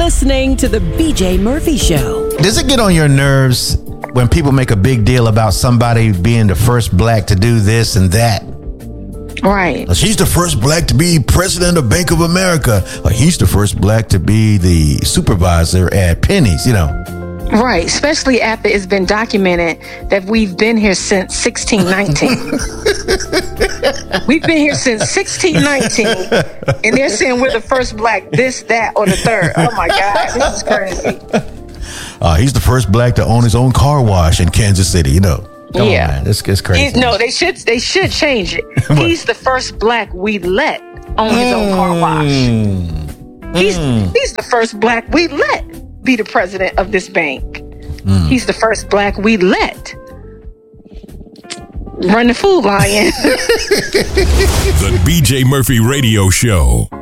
listening to The BJ Murphy Show. Does it get on your nerves when people make a big deal about somebody being the first black to do this and that? Right. She's the first black to be president of Bank of America. Or he's the first black to be the supervisor at Penny's, you know. Right, especially after it's been documented that we've been here since 1619. We've been here since 1619, and they're saying we're the first black this, that, or the third. Oh my God, this is crazy. He's the first black to own his own car wash in Kansas City, you know. Come on, man. It's crazy. No, they should change it. He's the first black we let own his own car wash. He's the first black we let be the president of this bank. He's the first black we let run the Food Lion. The BJ Murphy Radio Show.